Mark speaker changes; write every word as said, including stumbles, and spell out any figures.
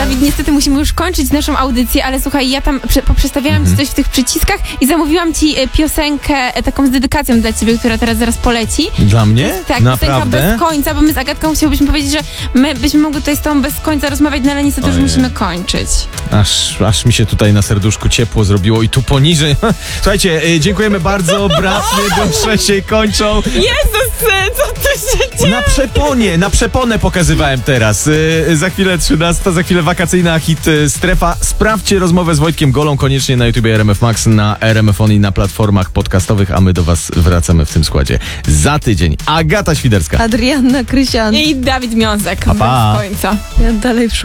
Speaker 1: Dawid, niestety musimy już kończyć naszą audycję, ale słuchaj, ja tam prze, poprzestawiałam mhm. ci coś w tych przyciskach i zamówiłam ci e, piosenkę e, taką z dedykacją dla ciebie, która teraz zaraz poleci.
Speaker 2: Dla mnie?
Speaker 1: Tak,
Speaker 2: naprawdę?
Speaker 1: piosenka bez końca, bo my z Agatką chciałbyśmy powiedzieć, że my byśmy mogli tutaj z tobą bez końca rozmawiać, no ale niestety już musimy kończyć.
Speaker 2: Aż, aż mi się tutaj na serduszku ciepło zrobiło i tu poniżej. Słuchajcie, e, dziękujemy bardzo, bratnie dłuższe się kończą.
Speaker 1: Jezus, co tu się dzieje?
Speaker 2: Na przeponie, na przeponę pokazywałem teraz. E, za chwilę trzynasta, za chwilę wakacyjna hit e, Strefa. Sprawdźcie rozmowę z Wojtkiem Golą koniecznie na YouTubie R M F Max, na R M F On i na platformach podcastowych, a my do was wracamy w tym składzie za tydzień. Agata Świderska,
Speaker 3: Adrianna Krysian.
Speaker 1: I Dawid Miązek.
Speaker 2: Pa, pa.
Speaker 1: Bez końca.
Speaker 3: Ja dalej w szoku.